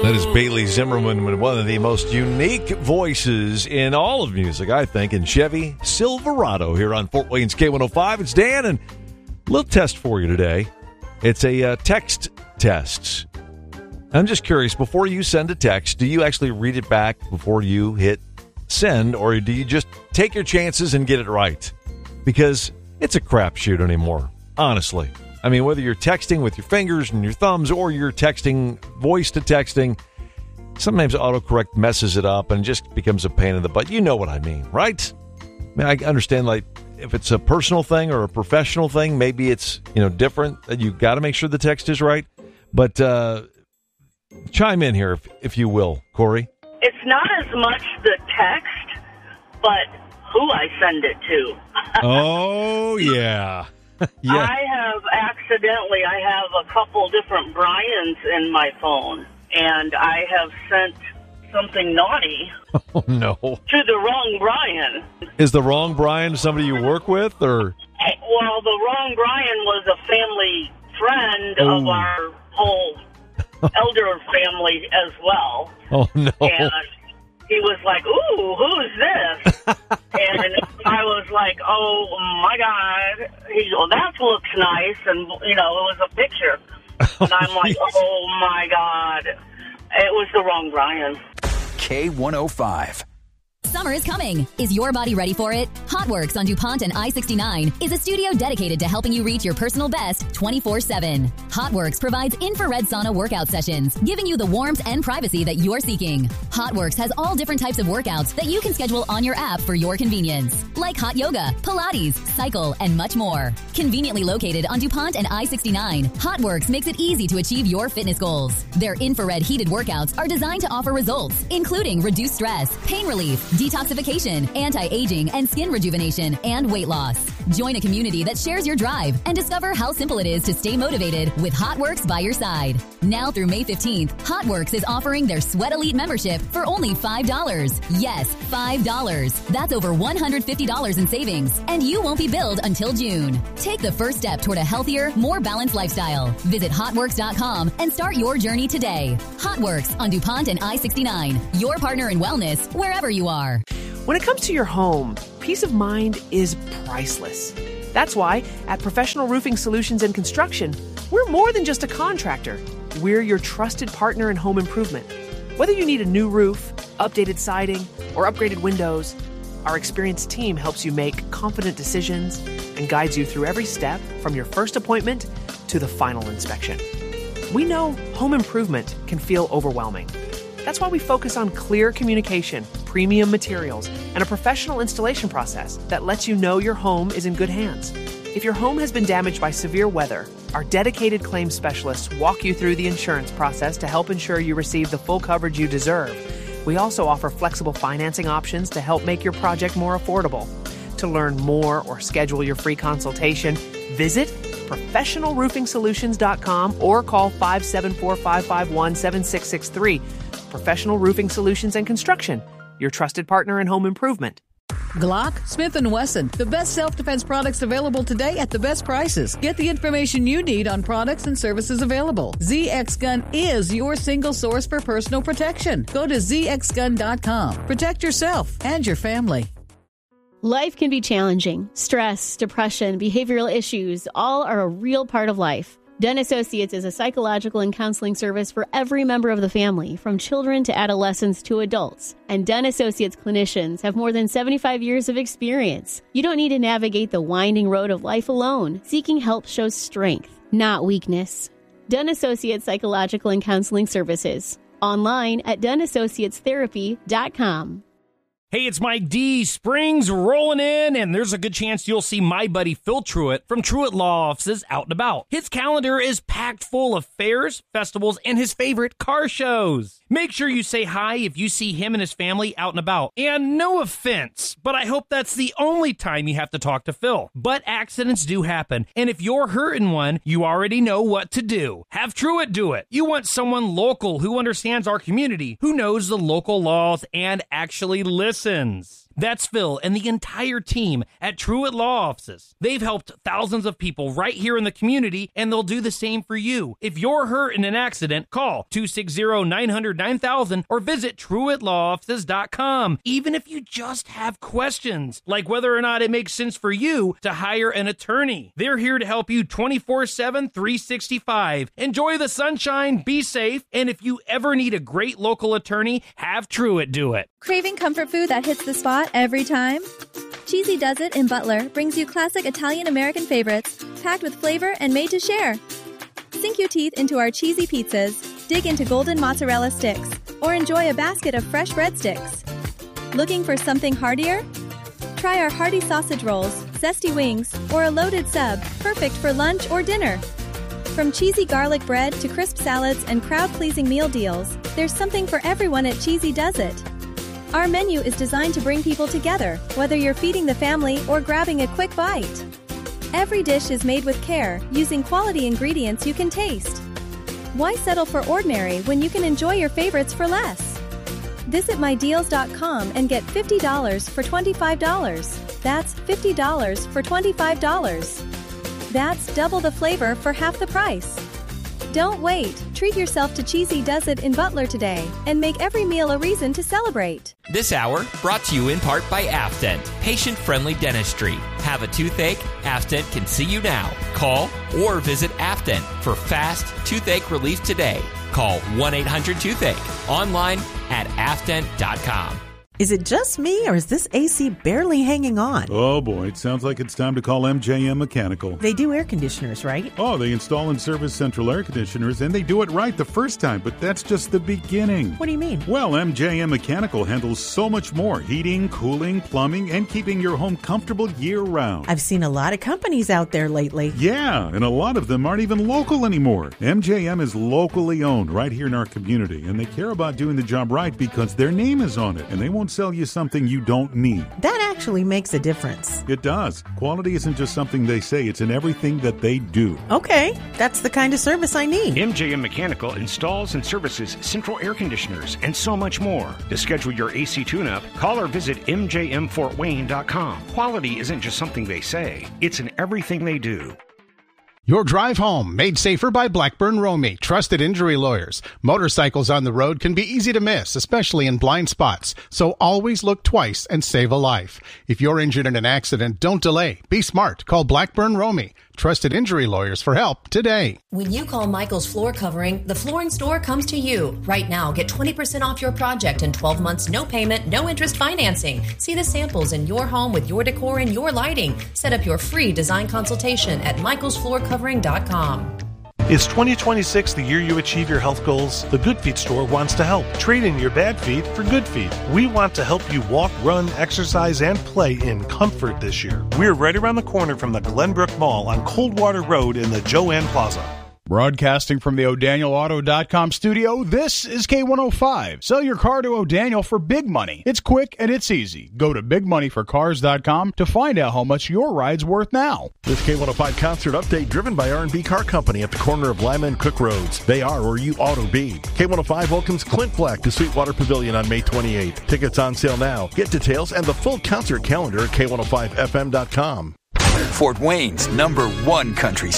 That is Bailey Zimmerman, one of the most unique voices in all of music, I think, in Chevy Silverado here on Fort Wayne's K105. It's Dan, and a little test for you today. It's a text test. I'm just curious, before you send a text, do you actually read it back before you hit send, or do you just take your chances and get it right? Because it's a crapshoot anymore, honestly. I mean, whether you're texting with your fingers and your thumbs or you're texting voice to texting, sometimes autocorrect messes it up and just becomes a pain in the butt. You know what I mean, right? I mean, I understand, like, if it's a personal thing or a professional thing, maybe it's, different. You got to make sure the text is right. But chime in here, if you will, Corey. It's not as much the text, but who I send it to. Oh, yeah. Yeah. I have a couple different Brians in my phone, and I have sent something naughty to the wrong Brian. Is the wrong Brian somebody you work with, or? Well, the wrong Brian was a family friend of our whole elder family as well. Oh, no. And he was like, "Ooh, who's this?" And I was like, "Oh, my God." He goes, "That looks nice." And, it was a picture. And I'm like, "Oh, my God." It was the wrong Brian. K105. Summer is coming. Is your body ready for it? HotWorks on DuPont and I-69 is a studio dedicated to helping you reach your personal best 24/7. HotWorks provides infrared sauna workout sessions, giving you the warmth and privacy that you're seeking. HotWorks has all different types of workouts that you can schedule on your app for your convenience, like hot yoga, Pilates, cycle, and much more. Conveniently located on DuPont and I-69, HotWorks makes it easy to achieve your fitness goals. Their infrared heated workouts are designed to offer results, including reduced stress, pain relief, detoxification, anti-aging, and skin rejuvenation, and weight loss. Join a community that shares your drive and discover how simple it is to stay motivated with HotWorks by your side. Now through May 15th, HotWorks is offering their Sweat Elite membership for only $5. Yes, $5. That's over $150 in savings, and you won't be billed until June. Take the first step toward a healthier, more balanced lifestyle. Visit hotworks.com and start your journey today. HotWorks on DuPont and I-69, your partner in wellness wherever you are. When it comes to your home, peace of mind is priceless. That's why at Professional Roofing Solutions and Construction, we're more than just a contractor. We're your trusted partner in home improvement. Whether you need a new roof, updated siding, or upgraded windows, our experienced team helps you make confident decisions and guides you through every step from your first appointment to the final inspection. We know home improvement can feel overwhelming. That's why we focus on clear communication, premium materials, and a professional installation process that lets you know your home is in good hands. If your home has been damaged by severe weather, our dedicated claims specialists walk you through the insurance process to help ensure you receive the full coverage you deserve. We also offer flexible financing options to help make your project more affordable. To learn more or schedule your free consultation, visit professionalroofingsolutions.com or call 574-551-7663. Professional Roofing Solutions and Construction, your trusted partner in home improvement. Glock, Smith & Wesson, the best self-defense products available today at the best prices. Get the information you need on products and services available. ZX Gun is your single source for personal protection. Go to zxgun.com. Protect yourself and your family. Life can be challenging. Stress, depression, behavioral issues, all are a real part of life. Den Associates is a psychological and counseling service for every member of the family, from children to adolescents to adults. And Den Associates clinicians have more than 75 years of experience. You don't need to navigate the winding road of life alone. Seeking help shows strength, not weakness. Den Associates Psychological and Counseling Services. Online at denassociatestherapy.com. Hey, it's Mike D. Spring's rolling in, and there's a good chance you'll see my buddy Phil Truitt from Truitt Law Offices out and about. His calendar is packed full of fairs, festivals, and his favorite car shows. Make sure you say hi if you see him and his family out and about. And no offense, but I hope that's the only time you have to talk to Phil. But accidents do happen, and if you're hurting one, you already know what to do. Have Truitt do it. You want someone local who understands our community, who knows the local laws and actually listens. That's Phil and the entire team at Truett Law Offices. They've helped thousands of people right here in the community, and they'll do the same for you. If you're hurt in an accident, call 260-900-9000 or visit TruettLawOffices.com. Even if you just have questions, like whether or not it makes sense for you to hire an attorney. They're here to help you 24/7, 365. Enjoy the sunshine, be safe, and if you ever need a great local attorney, have Truett do it. Craving comfort food that hits the spot every time? Cheesy Does It in Butler brings you classic Italian-American favorites, packed with flavor and made to share. Sink your teeth into our cheesy pizzas, dig into golden mozzarella sticks, or enjoy a basket of fresh breadsticks. Looking for something heartier? Try our hearty sausage rolls, zesty wings, or a loaded sub, perfect for lunch or dinner. From cheesy garlic bread to crisp salads and crowd-pleasing meal deals, there's something for everyone at Cheesy Does It. Our menu is designed to bring people together, whether you're feeding the family or grabbing a quick bite. Every dish is made with care, using quality ingredients you can taste. Why settle for ordinary when you can enjoy your favorites for less? Visit mydeals.com and get $50 for $25. That's $50 for $25. That's double the flavor for half the price. Don't wait. Treat yourself to Cheesy Does It in Butler today and make every meal a reason to celebrate. This hour brought to you in part by Afdent, patient-friendly dentistry. Have a toothache? Afdent can see you now. Call or visit Afdent for fast toothache relief today. Call 1-800-TOOTHACHE. Online at afdent.com. Is it just me, or is this AC barely hanging on? Oh, boy. It sounds like it's time to call MJM Mechanical. They do air conditioners, right? Oh, they install and service central air conditioners, and they do it right the first time, but that's just the beginning. What do you mean? Well, MJM Mechanical handles so much more. Heating, cooling, plumbing, and keeping your home comfortable year-round. I've seen a lot of companies out there lately. Yeah, and a lot of them aren't even local anymore. MJM is locally owned right here in our community, and they care about doing the job right because their name is on it, and they won't sell you something you don't need. That actually makes a difference. It does. Quality isn't just something they say, it's in everything that they do. Okay, that's the kind of service I need. MJM Mechanical installs and services central air conditioners and so much more. To schedule your AC tune-up, call or visit mjmfortwayne.com. Quality isn't just something they say, it's in everything they do. Your drive home, made safer by Blackburn Romey, trusted injury lawyers. Motorcycles on the road can be easy to miss, especially in blind spots. So always look twice and save a life. If you're injured in an accident, don't delay. Be smart. Call Blackburn Romey, trusted injury lawyers, for help today. When you call Michael's Floor Covering, the flooring store comes to you. Right now, get 20% off your project and 12 months, no payment, no interest financing. See the samples in your home with your decor and your lighting. Set up your free design consultation at michaelsfloorcovering.com. Is 2026 the year you achieve your health goals? The Good Feet store wants to help. Trade in your bad feet for good feet. We want to help you walk, run, exercise, and play in comfort this year. We're right around the corner from the Glenbrook Mall on Coldwater Road in the Joanne Plaza. Broadcasting from the ODanielAuto.com studio, this is K105. Sell your car to O'Daniel for big money. It's quick and it's easy. Go to bigmoneyforcars.com to find out how much your ride's worth now. This K105 concert update driven by R&B Car Company at the corner of Lima and Cook Roads. They are where you ought to be. K105 welcomes Clint Black to Sweetwater Pavilion on May 28th. Tickets on sale now. Get details and the full concert calendar at K105FM.com. Fort Wayne's #1 country